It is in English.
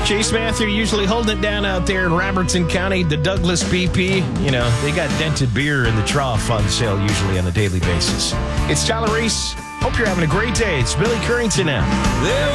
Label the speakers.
Speaker 1: Chase Matthew usually holding it down out there in Robertson County. The Douglas BP, they got dented beer in the trough on sale usually on a daily basis. It's Tyler Reese. Hope you're having a great day. It's Billy Currington now.